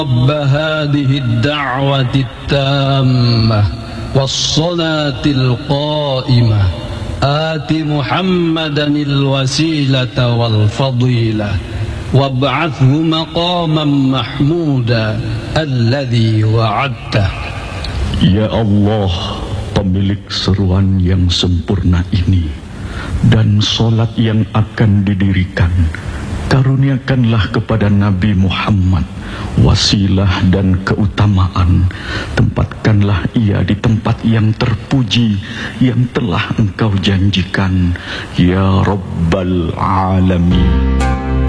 رب هذه الدعوة التامة والصلاة القائمة آت محمدا الوسيلة والفضيلة وابعثه مقاما محمودا الذي وعدته. Ya Allah, pemilik seruan yang sempurna ini dan solat yang akan didirikan, karuniakanlah kepada Nabi Muhammad wasilah dan keutamaan. Tempatkanlah ia di tempat yang terpuji yang telah Engkau janjikan, ya Rabbal Alamin.